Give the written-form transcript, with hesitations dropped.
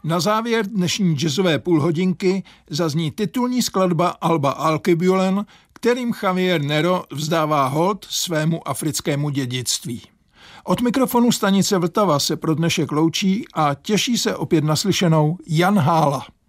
Na závěr dnešní jazzové půlhodinky zazní titulní skladba alba Alkebulan, kterým Javier Nero vzdává hold svému africkému dědictví. Od mikrofonu stanice Vltava se pro dnešek loučí a těší se opět naslyšenou Jan Hála.